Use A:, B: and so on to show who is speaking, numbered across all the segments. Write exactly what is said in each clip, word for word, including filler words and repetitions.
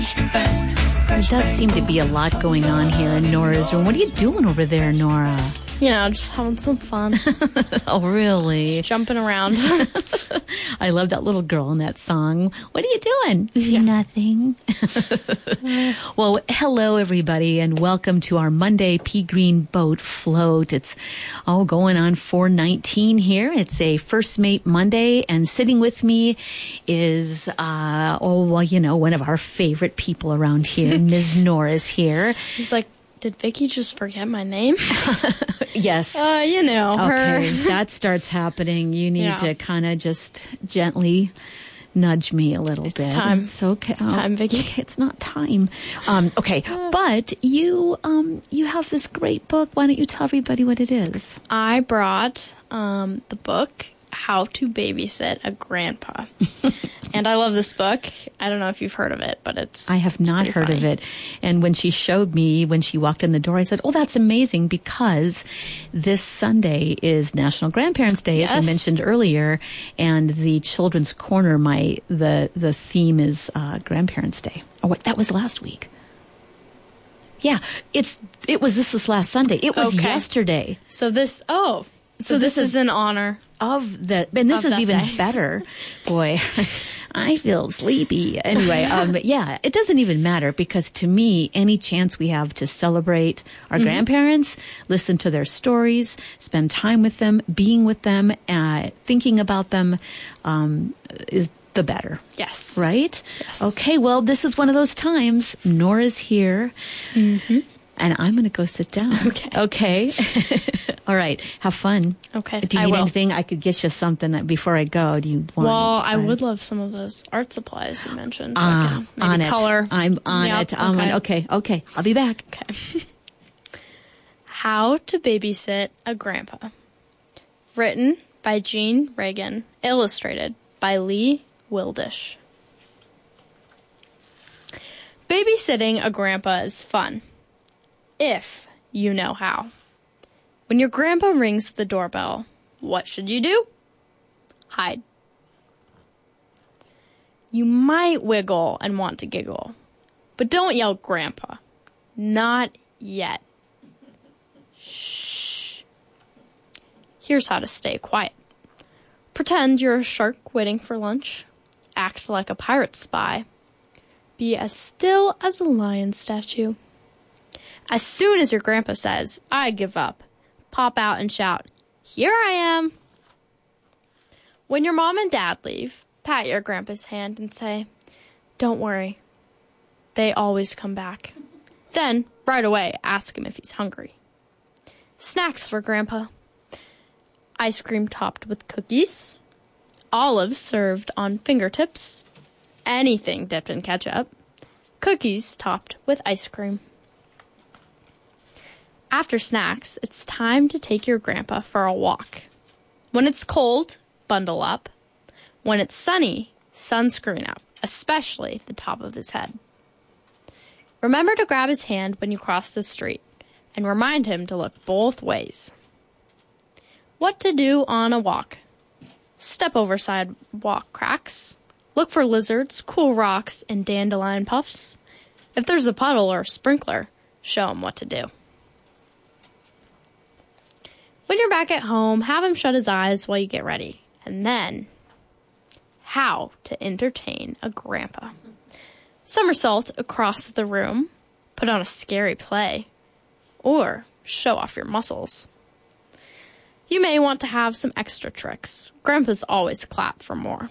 A: There does seem to be a lot going on here in Nora's room. What are you doing over there, Nora?
B: You know, just having some fun.
A: Oh, really?
B: Just jumping around.
A: I love that little girl in that song. What are you doing?
B: Yeah.
A: Nothing. Well, hello, everybody, and welcome to our Monday Pea Green Boat Float. It's, oh, going on four nineteen here. It's a First Mate Monday, and sitting with me is, uh, oh, well, you know, one of our favorite people around here. Miz Nora's here.
B: He's like, did Vicky just forget my name?
A: Yes.
B: Uh, you know,
A: Okay,
B: her.
A: that starts happening. You need
B: Yeah.
A: to kind of just gently nudge me a little
B: It's
A: bit.
B: time.
A: It's okay.
B: It's time, Vicky.
A: Okay, it's not time. Um, okay, but you um, you have this great book. Why don't you tell everybody what it is?
B: I brought um, the book, How to Babysit a Grandpa. And I love this book. I don't know if you've heard of it, but it's
A: I have
B: it's
A: not
B: pretty
A: heard
B: funny.
A: of it. And when she showed me, when she walked in the door, I said, oh, that's amazing, because this Sunday is National Grandparents' Day, as I
B: Yes.
A: mentioned earlier. And the Children's Corner, my the, the theme is uh, Grandparents' Day. Oh, wait, that was last week. Yeah, it's it was this was last Sunday. It was
B: Okay.
A: yesterday.
B: So this, oh, so,
A: So
B: this,
A: this
B: is in honor.
A: Of the, and this
B: Of
A: is
B: that
A: even
B: day.
A: better. Boy, I feel sleepy. Anyway, um, yeah, it doesn't even matter, because to me, any chance we have to celebrate our
B: Mm-hmm.
A: grandparents, listen to their stories, spend time with them, being with them, uh, thinking about them, um, is the better.
B: Yes.
A: Right?
B: Yes.
A: Okay, well, this is one of those times. Nora's here. Mm-hmm. And I'm going to go sit down.
B: Okay.
A: Okay. All right. Have fun.
B: Okay,
A: Do you
B: I
A: need
B: will.
A: anything? I could get you something before I go. Do you want?
B: Well, I
A: uh,
B: would love some of those art supplies you mentioned. So I
A: Ah,
B: can maybe
A: on it.
B: color.
A: I'm on
B: Yep,
A: it. I'm on, okay. Okay. I'll be back.
B: Okay. How to Babysit a Grandpa. Written by Jean Reagan. Illustrated by Lee Wildish. Babysitting a grandpa is fun, if you know how. When your grandpa rings the doorbell, what should you do? Hide. You might wiggle and want to giggle, but don't yell grandpa. Not yet. Shh. Here's how to stay quiet. Pretend you're a shark waiting for lunch. Act like a pirate spy. Be as still as a lion statue. As soon as your grandpa says, I give up, pop out and shout, here I am. When your mom and dad leave, pat your grandpa's hand and say, don't worry. They always come back. Then, right away, ask him if he's hungry. Snacks for grandpa. Ice cream topped with cookies. Olives served on fingertips. Anything dipped in ketchup. Cookies topped with ice cream. After snacks, it's time to take your grandpa for a walk. When it's cold, bundle up. When it's sunny, sunscreen up, especially the top of his head. Remember to grab his hand when you cross the street, and remind him to look both ways. What to do on a walk. Step over sidewalk cracks. Look for lizards, cool rocks, and dandelion puffs. If there's a puddle or a sprinkler, show him what to do. When you're back at home, have him shut his eyes while you get ready. And then, how to entertain a grandpa. Somersault across the room, put on a scary play, or show off your muscles. You may want to have some extra tricks. Grandpas always clap for more.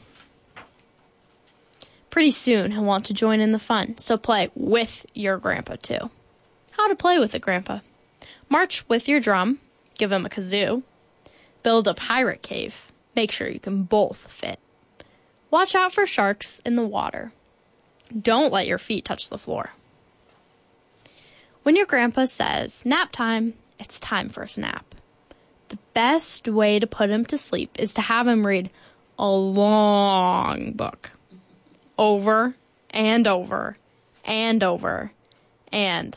B: Pretty soon he'll want to join in the fun, so play with your grandpa too. How to play with a grandpa. March with your drum, give him a kazoo. Build a pirate cave, make sure you can both fit. Watch out for sharks in the water. Don't let your feet touch the floor. When your grandpa says, nap time, it's time for a nap. The best way to put him to sleep is to have him read a long book. Over and over and over and.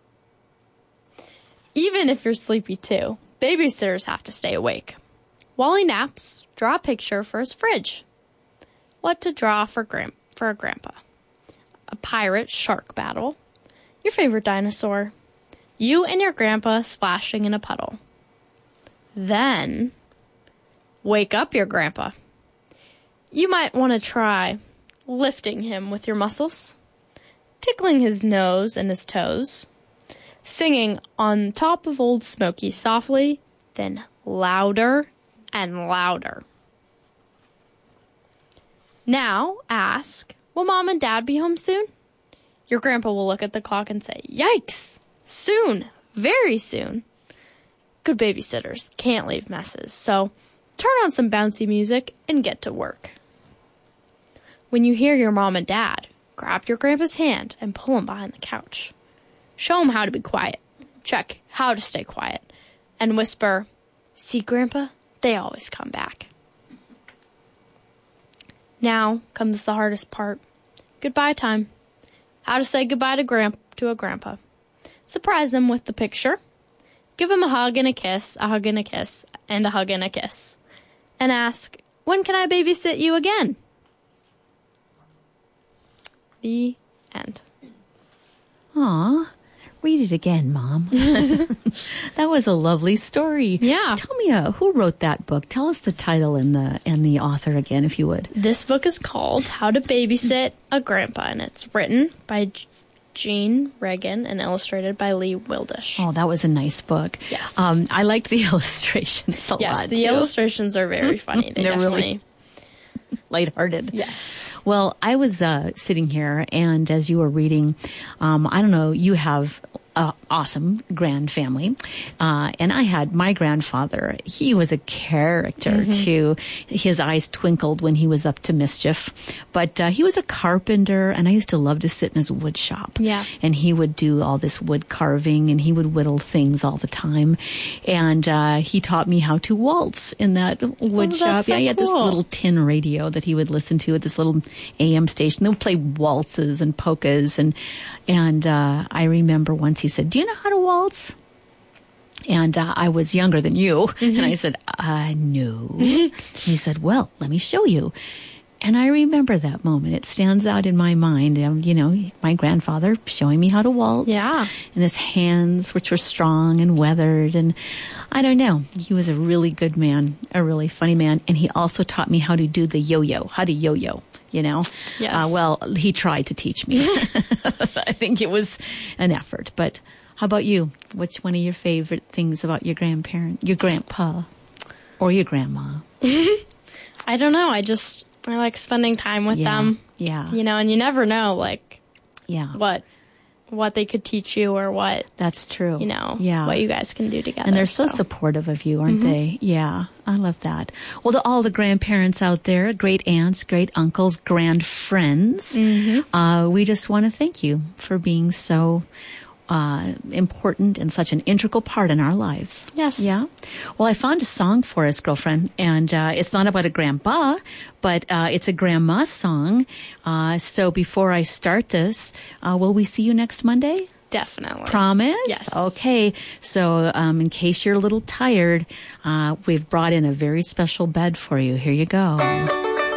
B: Even if you're sleepy too, babysitters have to stay awake. While he naps, draw a picture for his fridge. What to draw for grand- for a grandpa. a pirate shark battle, your favorite dinosaur, you and your grandpa splashing in a puddle. Then, wake up your grandpa. You might want to try lifting him with your muscles, tickling his nose and his toes, singing on top of Old Smoky softly, then louder and louder. Now ask, will Mom and Dad be home soon? Your grandpa will look at the clock and say, yikes, soon, very soon. Good babysitters can't leave messes, so turn on some bouncy music and get to work. When you hear your mom and dad, grab your grandpa's hand and pull him behind the couch. Show him how to be quiet. Check how to stay quiet. And whisper, see, Grandpa, they always come back. Now comes the hardest part. Goodbye time. How to say goodbye to grand to a grandpa. Surprise him with the picture. Give him a hug and a kiss, a hug and a kiss, and a hug and a kiss. And ask, when can I babysit you again? The end.
A: Aw, read it again, Mom. That was a lovely story.
B: Yeah.
A: Tell me, uh, who wrote that book? Tell us the title and the and the author again, if you would.
B: This book is called How to Babysit a Grandpa, and it's written by G- Jean Regan and illustrated by Lee Wildish.
A: Oh, that was a nice book.
B: Yes.
A: Um, I liked the illustrations a
B: yes,
A: lot,
B: the
A: too.
B: illustrations are very funny. They
A: They're
B: definitely...
A: really lighthearted.
B: Yes.
A: Well, I was uh, sitting here, and as you were reading, um, I don't know, you have an awesome grand family, uh, and I had my grandfather. He was a character, mm-hmm. too. His eyes twinkled when he was up to mischief, but uh, he was a carpenter, and I used to love to sit in his wood shop.
B: Yeah.
A: And he would do all this wood carving, and he would whittle things all the time, and uh, he taught me how to waltz in that wood
B: oh,
A: shop.
B: So
A: yeah, he had
B: cool.
A: this little tin radio that he would listen to at this little A M station. They would play waltzes and polkas, and and uh, I remember once he said, "Do you know how to waltz?" And uh, I was younger than you, mm-hmm. and I said, uh, "No." He said, "Well, let me show you." And I remember that moment. It stands out in my mind. Um, you know, my grandfather showing me how to waltz.
B: Yeah.
A: And his hands, which were strong and weathered. And I don't know. He was a really good man, a really funny man. And he also taught me how to do the yo-yo, how to yo-yo, you know.
B: Yes.
A: Uh, well, he tried to teach me. I think it was an effort. But how about you? What's one of your favorite things about your grandparent, your grandpa, or your grandma?
B: I don't know. I just... I like spending time with
A: yeah,
B: them.
A: Yeah.
B: You know, and you never know, like,
A: yeah.
B: what what they could teach you or what.
A: That's true.
B: You know,
A: yeah.
B: what you guys can do together.
A: And they're so,
B: so.
A: supportive of you, aren't mm-hmm. they? Yeah. I love that. Well, to all the grandparents out there, great aunts, great uncles, grand friends, mm-hmm. uh, we just want to thank you for being so Uh, important and such an integral part in our lives.
B: Yes.
A: Yeah. Well, I found a song for us, girlfriend, and uh, it's not about a grandpa, but uh, it's a grandma song. Uh, so before I start this, uh, will we see you next Monday?
B: Definitely.
A: Promise?
B: Yes.
A: Okay. So um, in case you're a little tired, uh, we've brought in a very special bed for you. Here you go.